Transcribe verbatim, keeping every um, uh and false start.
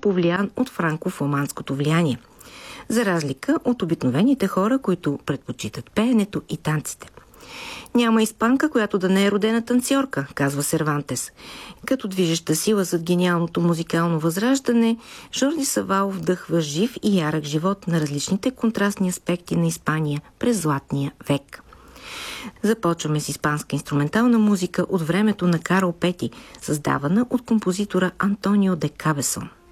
повлиян от франко-фламандското влияние, за разлика от обикновените хора, които предпочитат пеенето и танците. Няма испанка, която да не е родена танцорка, казва Сервантес. Като движеща сила зад гениалното музикално възраждане, Жорди Савао вдъхва жив и ярък живот на различните контрастни аспекти на Испания през Златния век. Започваме с испанска инструментална музика от времето на Карл Пети, създавана от композитора Антонио де Кабесон.